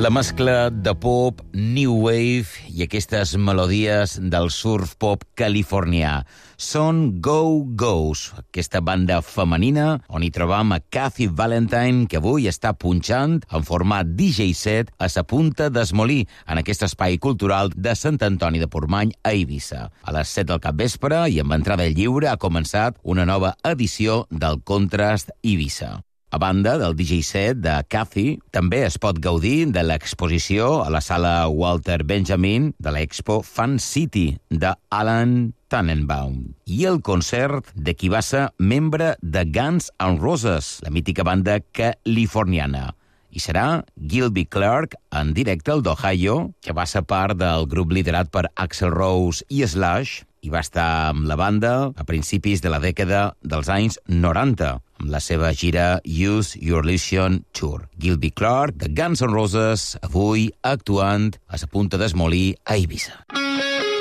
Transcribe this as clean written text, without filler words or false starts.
La mescla de pop, new wave i aquestes melodies del surf pop californià són Go Go's, aquesta banda femenina on hi trobam a Kathy Valentine, que avui està punxant en format DJ set a sa punta d'Esmolí, en aquest espai cultural de Sant Antoni de Portmany a Eivissa. A les 7 del capvespre i amb entrada lliure ha començat una nova edició del Contrast Eivissa. A banda del DJ set de Kathy, també es pot gaudir de l'exposició a la sala Walter Benjamin de l'Expo Fan City de Alan Tannenbaum i el concert de qui va ser membre de Guns N' Roses, la mítica banda californiana. I serà Gilby Clarke en directe al d'Ohio, que va ser part del grup liderat per Axl Rose i Slash, i va estar amb la banda a principis de la dècada dels anys 90, amb la seva gira Use Your Illusion Tour. Gilby Clarke, de Guns N' Roses, avui actuant a la punta d'Esmolí a Eivissa.